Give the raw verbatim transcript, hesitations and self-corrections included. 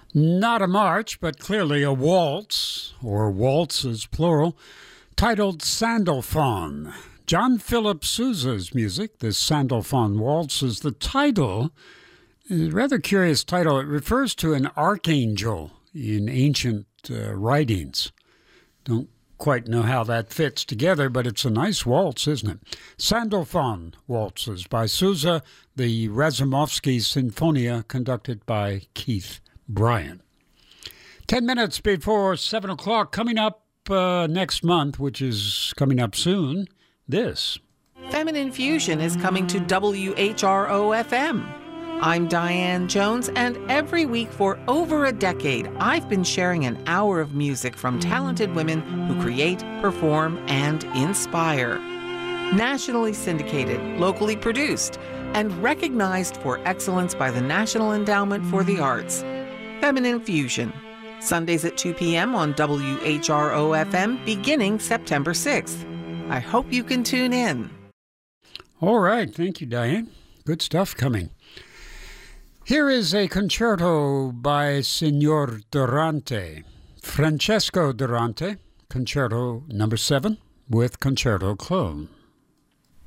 Not a march, but clearly a waltz, or waltzes plural, titled Sandalphon. John Philip Sousa's music, this Sandalphon waltz, is the title. A rather curious title. It refers to an archangel in ancient uh, writings. Don't quite know how that fits together, but it's a nice waltz, isn't it? Sandalphon waltzes by Sousa, the Razumovsky Sinfonia, conducted by Keith Bryan. Ten minutes before seven o'clock, coming up uh, next month, which is coming up soon, this. Feminine Fusion is coming to W H R O F M. I'm Diane Jones, and every week for over a decade, I've been sharing an hour of music from talented women who create, perform, and inspire. Nationally syndicated, locally produced, and recognized for excellence by the National Endowment for the Arts. Feminine Fusion, Sundays at two p.m. on W H R O F M beginning September sixth. I hope you can tune in. All right. Thank you, Diane. Good stuff coming. Here is a concerto by Signor Durante, Francesco Durante, concerto number seven with concerto clone.